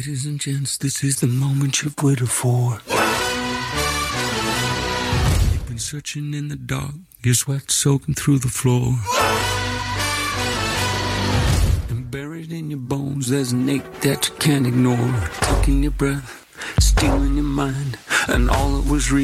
Ladies and gents, this is the moment you've waited for. You've been searching in the dark, your sweat soaking through the floor. And buried in your bones, there's an ache that you can't ignore. Taking your breath, stealing your mind, and all it was real.